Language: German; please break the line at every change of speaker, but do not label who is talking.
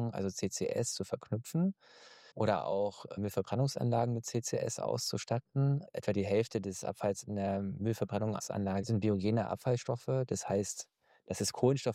Müllverbrennung, also CCS, zu verknüpfen oder auch Müllverbrennungsanlagen mit CCS auszustatten. Etwa die Hälfte des Abfalls in der Müllverbrennungsanlage sind biogene Abfallstoffe. Das heißt, das ist Kohlenstoff,